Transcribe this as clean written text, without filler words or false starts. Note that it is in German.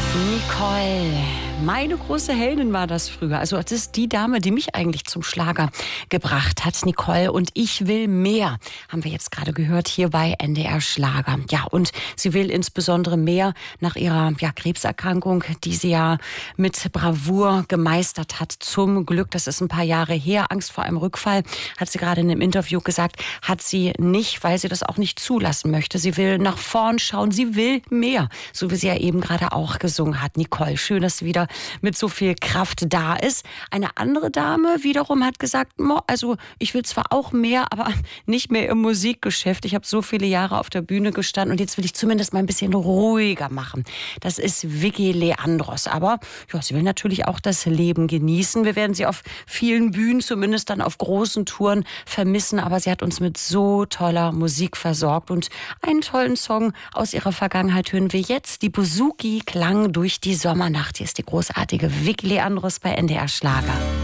Nicole, meine große Heldin war das früher. Also das ist die Dame, die mich eigentlich zum Schlager gebracht hat, Nicole. Und ich will mehr, haben wir jetzt gerade gehört hier bei NDR Schlager. Ja, und sie will insbesondere mehr nach ihrer Krebserkrankung, die sie ja mit Bravour gemeistert hat. Zum Glück, das ist ein paar Jahre her. Angst vor einem Rückfall, hat sie gerade in einem Interview gesagt, hat sie nicht, weil sie das auch nicht zulassen möchte. Sie will nach vorn schauen, sie will mehr, so wie sie ja eben gerade auch gesungen hat. Nicole, schön, dass sie wieder mit so viel Kraft da ist. Eine andere Dame wiederum hat gesagt, also ich will zwar auch mehr, aber nicht mehr im Musikgeschäft. Ich habe so viele Jahre auf der Bühne gestanden und jetzt will ich zumindest mal ein bisschen ruhiger machen. Das ist Vicky Leandros. Aber ja, sie will natürlich auch das Leben genießen. Wir werden sie auf vielen Bühnen, zumindest dann auf großen Touren, vermissen. Aber sie hat uns mit so toller Musik versorgt. Und einen tollen Song aus ihrer Vergangenheit hören wir jetzt. Die Bouzouki klang durch die Sommernacht. Hier ist die großartige Vicky Leandros bei NDR Schlager.